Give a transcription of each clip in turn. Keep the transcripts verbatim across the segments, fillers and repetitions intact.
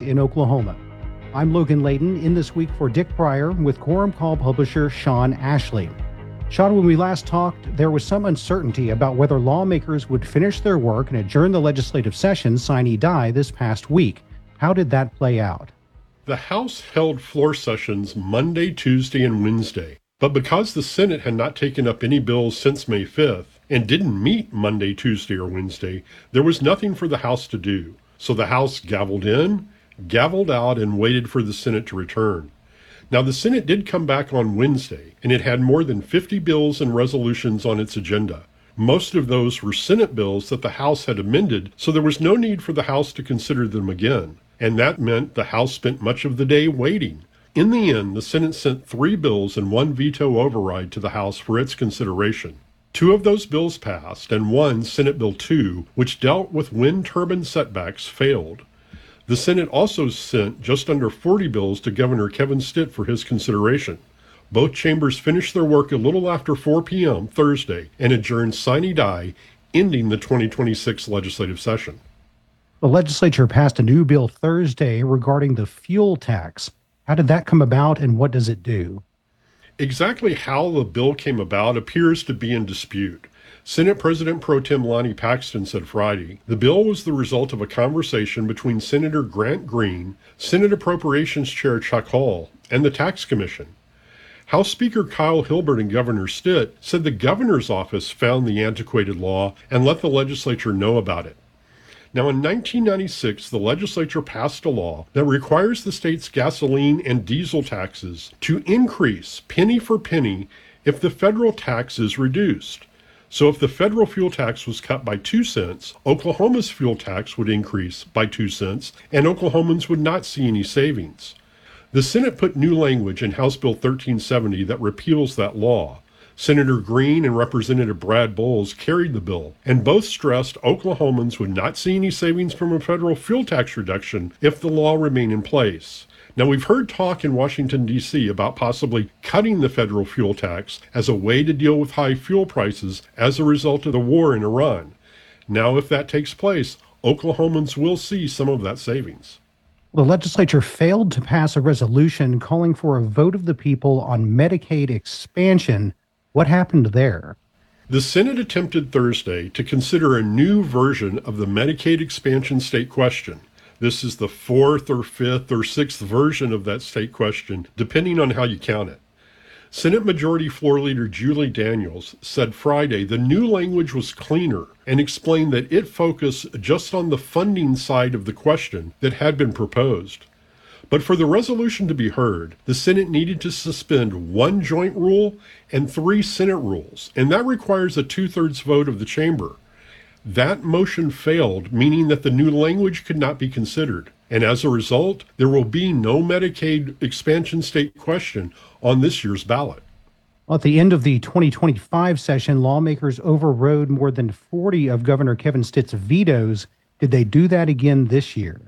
in Oklahoma. I'm Logan Layden, in this week for Dick Pryor with Quorum Call publisher Sean Ashley. Sean, when we last talked, there was some uncertainty about whether lawmakers would finish their work and adjourn the legislative session sine die this past week. How did that play out? The House held floor sessions Monday, Tuesday, and Wednesday. But because the Senate had not taken up any bills since May fifth and didn't meet Monday, Tuesday, or Wednesday, there was nothing for the House to do. So the House gavelled in, gavelled out, and waited for the Senate to return. Now, the Senate did come back on Wednesday, and it had more than fifty bills and resolutions on its agenda. Most of those were Senate bills that the House had amended, so there was no need for the House to consider them again. And that meant the House spent much of the day waiting. In the end, the Senate sent three bills and one veto override to the House for its consideration. Two of those bills passed, and one, Senate Bill two, which dealt with wind turbine setbacks, failed. The Senate also sent just under forty bills to Governor Kevin Stitt for his consideration. Both chambers finished their work a little after four p.m. Thursday and adjourned sine die, ending the twenty twenty-six legislative session. The legislature passed a new bill Thursday regarding the fuel tax. How did that come about, and what does it do? Exactly how the bill came about appears to be in dispute. Senate President Pro Tem Lonnie Paxton said Friday the bill was the result of a conversation between Senator Grant Green, Senate Appropriations Chair Chuck Hall, and the Tax Commission. House Speaker Kyle Hilbert and Governor Stitt said the governor's office found the antiquated law and let the legislature know about it. Now, in nineteen ninety-six, the legislature passed a law that requires the state's gasoline and diesel taxes to increase penny for penny if the federal tax is reduced. So if the federal fuel tax was cut by two cents, Oklahoma's fuel tax would increase by two cents, and Oklahomans would not see any savings. The Senate put new language in House Bill thirteen seventy that repeals that law. Senator Green and Representative Brad Bowles carried the bill, and both stressed Oklahomans would not see any savings from a federal fuel tax reduction if the law remained in place. Now, we've heard talk in Washington, D C about possibly cutting the federal fuel tax as a way to deal with high fuel prices as a result of the war in Iran. Now, if that takes place, Oklahomans will see some of that savings. The legislature failed to pass a resolution calling for a vote of the people on Medicaid expansion. What happened there? The Senate attempted Thursday to consider a new version of the Medicaid expansion state question. This is the fourth or fifth or sixth version of that state question, depending on how you count it. Senate Majority Floor Leader Julie Daniels said Friday the new language was cleaner and explained that it focused just on the funding side of the question that had been proposed. But for the resolution to be heard, the Senate needed to suspend one joint rule and three Senate rules, and that requires a two-thirds vote of the chamber. That motion failed, meaning that the new language could not be considered. And as a result, there will be no Medicaid expansion state question on this year's ballot. At the end of the twenty twenty-five session, lawmakers overrode more than forty of Governor Kevin Stitt's vetoes. Did they do that again this year?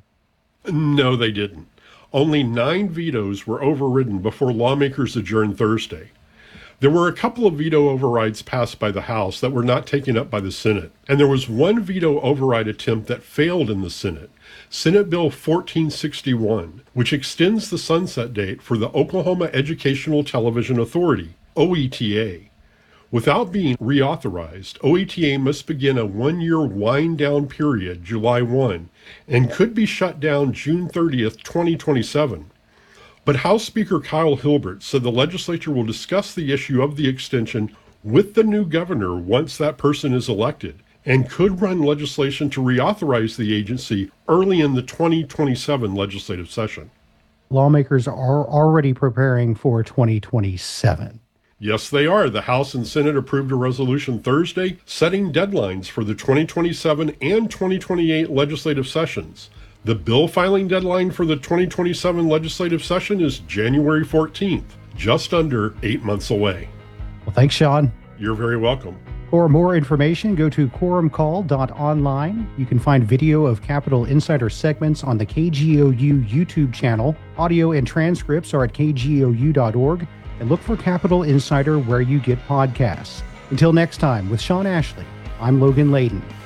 No, they didn't. Only nine vetoes were overridden before lawmakers adjourned Thursday. There were a couple of veto overrides passed by the House that were not taken up by the Senate, and there was one veto override attempt that failed in the Senate, Senate Bill fourteen sixty-one, which extends the sunset date for the Oklahoma Educational Television Authority, O E T A. Without being reauthorized, O E T A must begin a one-year wind-down period July first and could be shut down June thirtieth, twenty twenty-seven. But House Speaker Kyle Hilbert said the legislature will discuss the issue of the extension with the new governor once that person is elected, and could run legislation to reauthorize the agency early in the twenty twenty-seven legislative session. Lawmakers are already preparing for twenty twenty-seven. Yes, they are. The House and Senate approved a resolution Thursday setting deadlines for the twenty twenty-seven and twenty twenty-eight legislative sessions. The bill filing deadline for the twenty twenty-seven legislative session is January fourteenth, just under eight months away. Well, thanks, Sean. You're very welcome. For more information, go to quorum call dot online. You can find video of Capitol Insider segments on the K G O U YouTube channel. Audio and transcripts are at K G O U dot org. And look for Capitol Insider where you get podcasts. Until next time, with Sean Ashley, I'm Logan Layden.